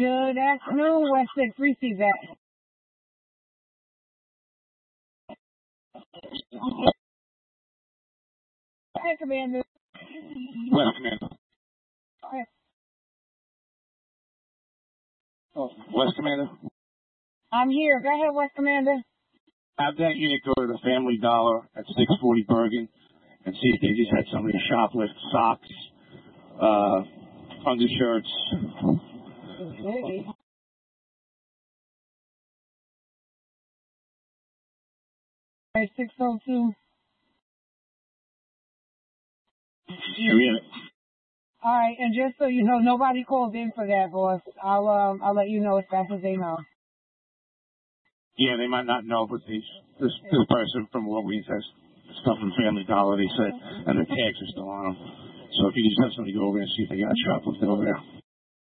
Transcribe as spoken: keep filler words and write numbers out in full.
Good afternoon, West Six Reese back. Hi, Commander. Well, Commander. Hi. Oh, West Commander. I'm here. Go ahead, West Commander. Have that unit go to the Family Dollar at six forty Bergen and see if they just had somebody shoplift socks, uh, undershirts. Okay. All right, six oh two. Yeah. All right, and just so you know, nobody called in for that, boss. I'll um, I'll let you know as fast as they know. Yeah, they might not know, but these, this this person from Walgreens has stuff from Family Dollar, they said, and the tags are still on them. So if you just have somebody go over and see if they got shoplifted over there.